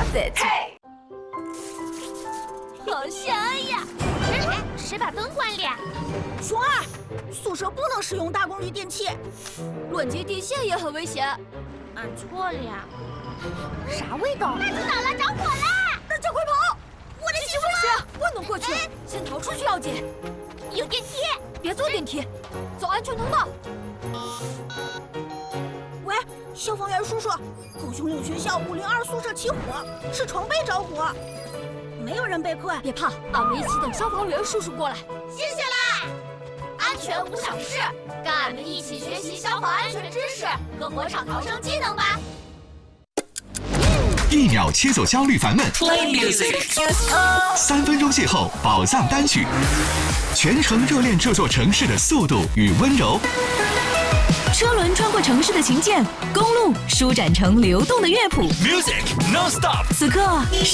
it。 好香呀！谁把灯关了？ 熊二，宿舍不能使用大功率电器， 乱接电线也很危险。俺错了呀。啥味道？大知道了，着火了！ 大家快跑！ 我的媳妇儿，不能过去，先逃出去要紧。 有电梯， 别坐电梯，走安全通道。喂，消防员叔叔，狗熊岭学校502宿舍起火，是床被着火，没有人被困。 别怕，俺们一起等消防员叔叔过来。谢谢啦！安全无小事，跟俺们一起学习消防安全知识和火场逃生技能吧。 1秒切走焦虑烦闷 Play music。 3分钟邂逅宝藏单曲，全程热恋这座城市的速度与温柔。 车轮穿过城市的琴键，公路舒展成流动的乐谱。 Music non stop。 此刻